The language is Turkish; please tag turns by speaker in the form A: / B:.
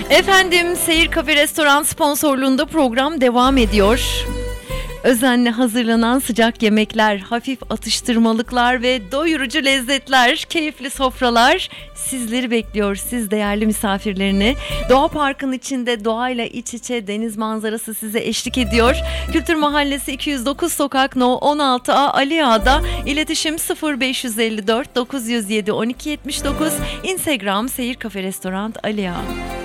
A: Efendim, Seyir Kafe Restoran sponsorluğunda program devam ediyor. Özenle hazırlanan sıcak yemekler, hafif atıştırmalıklar ve doyurucu lezzetler, keyifli sofralar sizleri bekliyor, siz değerli misafirlerini. Doğa Parkı'nın içinde doğayla iç içe deniz manzarası size eşlik ediyor. Kültür Mahallesi 209 Sokak No 16A Ali Ağa'da. İletişim 0554 907 1279. Instagram Seyir Kafe Restoran Ali Ağa.